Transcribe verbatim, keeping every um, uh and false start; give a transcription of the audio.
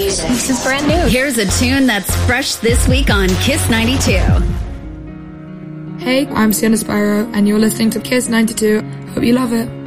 music. This is brand new. Here's a tune that's fresh this week on Kiss ninety-two. Hey, I'm Sienna Sparrow, and you're listening to Kiss ninety-two. Hope you love it.